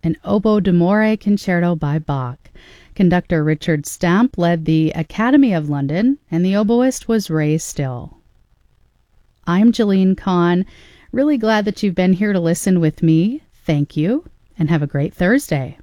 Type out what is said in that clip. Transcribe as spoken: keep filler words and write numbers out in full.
an oboe d'amore concerto by Bach. Conductor Richard Stamp led the Academy of London, and the oboist was Ray Still. I'm Jeline Kahn. Really glad that you've been here to listen with me. Thank you, and have a great Thursday.